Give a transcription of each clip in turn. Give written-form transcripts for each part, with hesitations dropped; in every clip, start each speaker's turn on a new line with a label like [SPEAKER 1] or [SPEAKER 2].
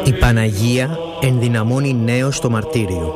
[SPEAKER 1] Η Παναγία ενδυναμώνει νέο στο μαρτύριο.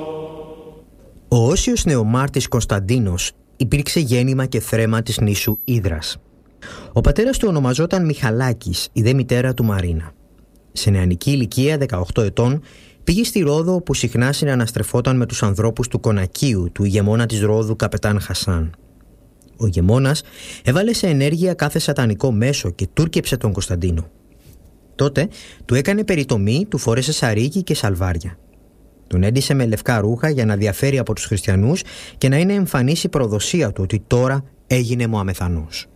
[SPEAKER 1] Ο όσιος νεομάρτης Κωνσταντίνος υπήρξε γέννημα και θρέμα της νήσου Ύδρας. Ο πατέρας του ονομαζόταν Μιχαλάκης, η δε μητέρα του Μαρίνα. Σε νεανική ηλικία 18 ετών πήγε στη Ρόδο, όπου συχνά συναναστρεφόταν με τους ανθρώπους του Κονακίου, του ηγεμόνα της Ρόδου Καπετάν Χασάν. Ο ηγεμόνας έβαλε σε ενέργεια κάθε σατανικό μέσο και τούρκεψε τον Κωνσταντίνο. Τότε του έκανε περιτομή, του φόρεσε σαρίκι και σαλβάρια. Τον έντυσε με λευκά ρούχα για να διαφέρει από τους χριστιανούς και να είναι εμφανής η προδοσία του ότι τώρα έγινε Μωαμεθανός.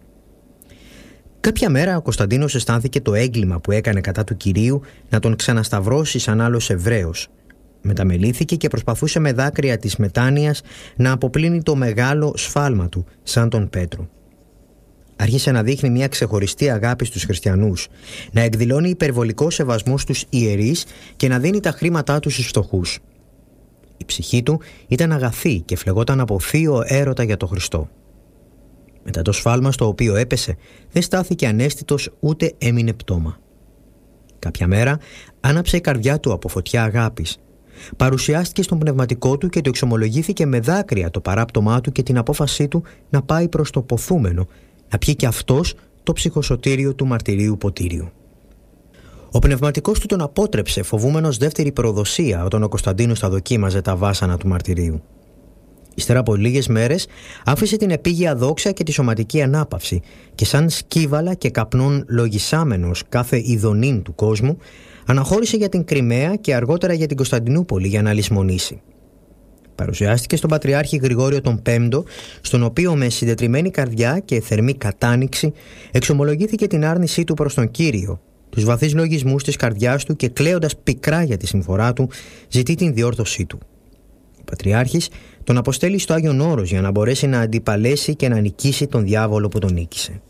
[SPEAKER 1] Κάποια μέρα ο Κωνσταντίνος αισθάνθηκε το έγκλημα που έκανε κατά του Κυρίου να τον ξανασταυρώσει σαν άλλος Εβραίος. Μεταμελήθηκε και προσπαθούσε με δάκρυα της μετάνοιας να αποπλύνει το μεγάλο σφάλμα του, σαν τον Πέτρο. Άρχισε να δείχνει μια ξεχωριστή αγάπη στους χριστιανούς, να εκδηλώνει υπερβολικό σεβασμό στους ιερείς και να δίνει τα χρήματά του στους φτωχούς. Η ψυχή του ήταν αγαθή και φλεγόταν από θείο έρωτα για τον Χριστό. Μετά το σφάλμα στο οποίο έπεσε, δεν στάθηκε ανέστητος ούτε έμεινε πτώμα. Κάποια μέρα άναψε η καρδιά του από φωτιά αγάπης. Παρουσιάστηκε στον πνευματικό του και του εξομολογήθηκε με δάκρυα το παράπτωμά του και την απόφασή του να πάει προς το ποθούμενο, να πιει και αυτός το ψυχοσωτήριο του μαρτυρίου ποτήριου. Ο πνευματικός του τον απότρεψε, φοβούμενος δεύτερη προδοσία, όταν ο Κωνσταντίνος τα δοκίμαζε τα βάσανα του μαρτυρίου. Ύστερα από λίγες μέρες άφησε την επίγεια δόξα και τη σωματική ανάπαυση και σαν σκύβαλα και καπνών λογισάμενος κάθε ειδονήν του κόσμου, αναχώρησε για την Κριμαία και αργότερα για την Κωνσταντινούπολη για να λησμονήσει. Παρουσιάστηκε στον Πατριάρχη Γρηγόριο τον Πέμπτο, στον οποίο με συντετριμμένη καρδιά και θερμή κατάνοιξη εξομολογήθηκε την άρνησή του προς τον Κύριο, τους βαθύς λογισμούς της καρδιάς του και κλαίοντας πικρά για τη συμφορά του, ζητεί την διόρθωσή του. Ο Πατριάρχης τον αποστέλει στο Άγιον Όρος για να μπορέσει να αντιπαλέσει και να νικήσει τον διάβολο που τον νίκησε.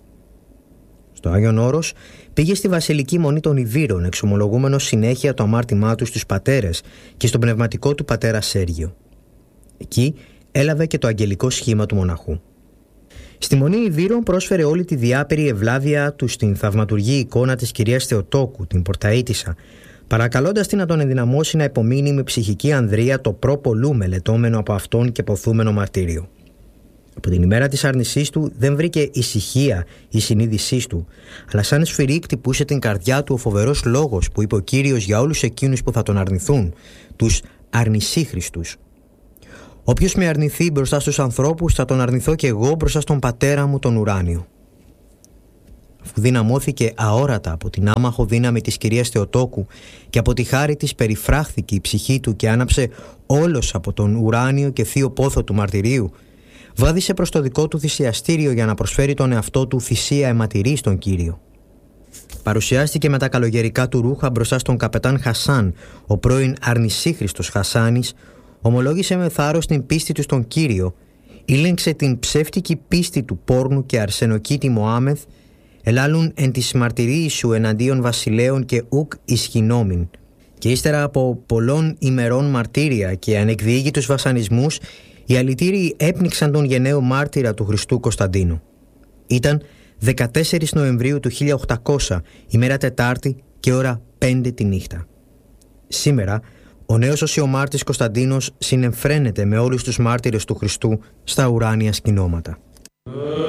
[SPEAKER 1] Στο Άγιον Όρος πήγε στη βασιλική μονή των Ιβύρων, εξομολογούμενος συνέχεια το αμάρτημά του στους πατέρες και στον πνευματικό του πατέρα Σέργιο. Εκεί έλαβε και το αγγελικό σχήμα του μοναχού. Στη μονή Ιβύρων πρόσφερε όλη τη διάπερη ευλάβεια του στην θαυματουργή εικόνα της κυρίας Θεοτόκου, την Πορταΐτισσα, παρακαλώντας την να τον ενδυναμώσει να υπομείνει με ψυχική ανδρεία το προπολού μελετώμενο από αυτόν και ποθούμενο μαρτύριο. Από την ημέρα της άρνησής του δεν βρήκε ησυχία η συνείδησής του, αλλά σαν σφυρί κτυπούσε την καρδιά του ο φοβερός λόγος που είπε ο Κύριος για όλους εκείνους που θα τον αρνηθούν, τους αρνησίχριστους. Όποιος με αρνηθεί μπροστά στους ανθρώπους, θα τον αρνηθώ και εγώ μπροστά στον πατέρα μου τον ουράνιο. Αφού δυναμώθηκε αόρατα από την άμαχο δύναμη της κυρίας Θεοτόκου και από τη χάρη της περιφράχθηκε η ψυχή του και άναψε όλος από τον ουράνιο και θείο πόθο του μαρτυρίου, βάδισε προς το δικό του θυσιαστήριο για να προσφέρει τον εαυτό του θυσία αιματηρή στον Κύριο. Παρουσιάστηκε με τα καλογερικά του ρούχα μπροστά στον Καπετάν Χασάν, ο πρώην αρνησίχριστος Χασάνης, ομολόγησε με θάρρος την πίστη του στον Κύριο, ήλεγξε την ψεύτικη πίστη του πόρνου και αρσενοκήτη Μωάμεθ, ελάλουν εν της μαρτυρίης σου εναντίον βασιλέων και ουκ ισχυνόμην. Και ύστερα από πολλών ημερών μαρτύρια και ανεκδιήγητους βασανισμούς, οι αλητήριοι έπνιξαν τον γενναίο μάρτυρα του Χριστού Κωνσταντίνου. Ήταν 14 Νοεμβρίου του 1800, ημέρα Τετάρτη και ώρα 5 τη νύχτα. Σήμερα, ο νέος οσιομάρτης Κωνσταντίνος συνεμφραίνεται με όλους τους μάρτυρες του Χριστού στα ουράνια σκηνώματα.